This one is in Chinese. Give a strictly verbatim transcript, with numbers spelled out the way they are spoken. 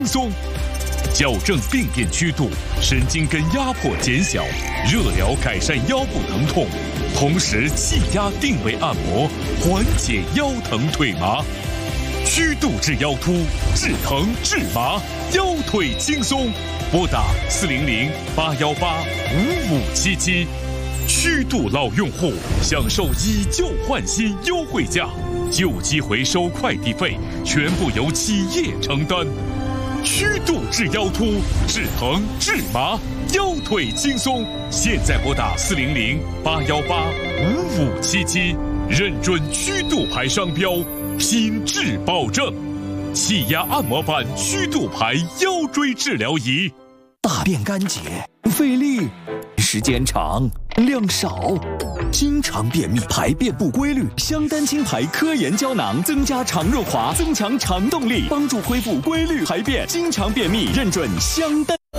松，矫正病变曲度，神经根压迫减小，热疗改善腰部疼痛，同时气压定位按摩，缓解腰疼腿麻。曲度治腰突，治疼治麻，腰腿轻松。拨打四零零八幺八五五七七。曲度老用户享受以旧换新优惠价，旧机回收快递费全部由企业承担。曲度治腰突，治疼治麻，腰腿轻松。现在拨打四零零八幺八五五七七，认准曲度牌商标，品质保证。气压按摩板曲度牌腰椎治疗仪。 大便干结，费力，时间长，量少，经常便秘，排便不规律。香丹清排科研胶囊增加肠润滑，增强肠动力，帮助恢复规律排便。经常便秘，认准香丹。